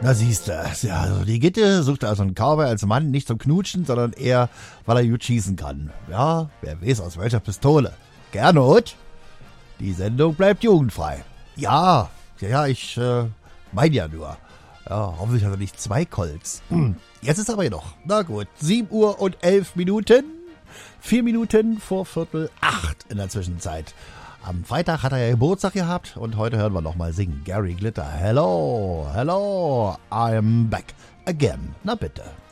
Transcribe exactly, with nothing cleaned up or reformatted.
Na siehst du, ja, also die Gitte sucht also einen Cowboy als Mann nicht zum Knutschen, sondern eher, weil er gut schießen kann. Ja, wer weiß aus welcher Pistole. Gernot, die Sendung bleibt jugendfrei. Ja, ja, ja, ich äh, meine ja nur. Ja, hoffentlich hat er nicht zwei Colts. Hm. Jetzt ist aber noch. Na gut, sieben Uhr und elf Minuten. Vier Minuten vor Viertel acht in der Zwischenzeit. Am Freitag hat er ja Geburtstag gehabt und heute hören wir nochmal singen. Gary Glitter. Hello, hello, I'm back again. Na bitte.